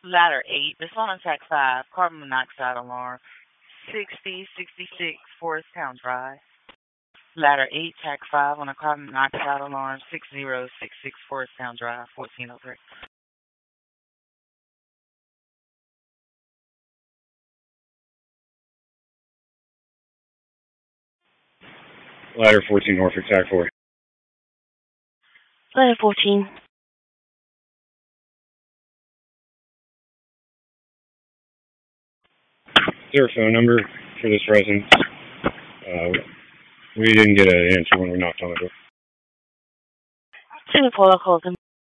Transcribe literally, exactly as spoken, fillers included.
Ladder eight, responding track five, carbon monoxide alarm, sixty sixty-six Forest Town Drive. Ladder eight, track five on a carbon monoxide alarm, sixty sixty-six Forest Town Drive, fourteen oh three. Ladder fourteen, Norfolk, Tac four. Ladder fourteen. Is there a phone number for this residence? Uh, we didn't get an answer when we knocked on the door. Singapore, I'll call them.